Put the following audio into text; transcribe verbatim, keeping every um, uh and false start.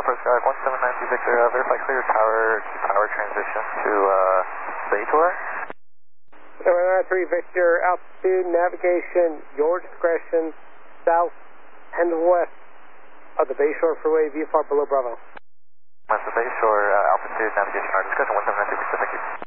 Northwest Drive, one seven nine two Victor, uh, verify clear tower, key power transition to uh, Baytor. seven nine three Victor, altitude, navigation, your discretion, south and west of the Bayshore Freeway, V F R below Bravo. West of Bayshore, uh, altitude, navigation, our discretion, one seven nine two Victor, thank you.